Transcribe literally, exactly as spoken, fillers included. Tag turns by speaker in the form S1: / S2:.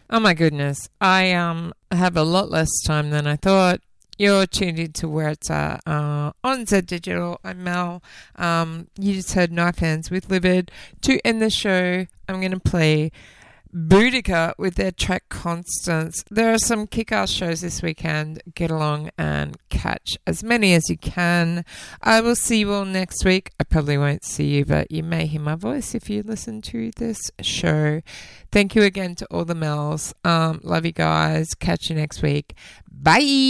S1: Oh my goodness. I um have a lot less time than I thought. You're tuned into Where It's At uh, on Z Digital. I'm Mel. Um, you just heard Knife Hands with Livid. To end the show, I'm going to play Boudica with their track Constance. There are some kick-ass shows this weekend. Get along and catch as many as you can. I will see you all next week. I probably won't see you, but you may hear my voice if you listen to this show. Thank you again to all the Mels. Um, love you guys. Catch you next week. Bye.